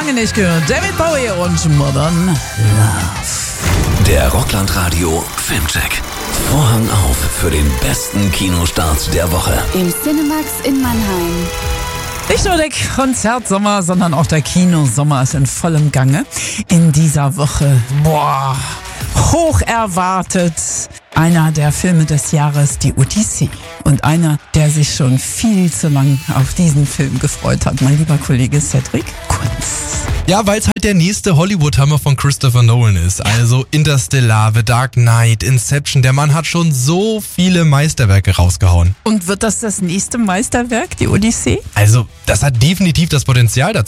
lange nicht gehört. David Bowie und Modern Love. Der Rockland-Radio Filmcheck. Vorhang auf für den besten Kinostart der Woche. Im Cinemax in Mannheim. Nicht nur der Konzertsommer, sondern auch der Kinosommer ist in vollem Gange. In dieser Woche, hoch erwartet, einer der Filme des Jahres, die Odyssee. Und einer, der sich schon viel zu lang auf diesen Film gefreut hat, mein lieber Kollege Cedric Kunz. Ja, weil es halt der nächste Hollywood-Hammer von Christopher Nolan ist. Also Interstellar, The Dark Knight, Inception. Der Mann hat schon so viele Meisterwerke rausgehauen. Und wird das nächste Meisterwerk, die Odyssee? Also, das hat definitiv das Potenzial dazu.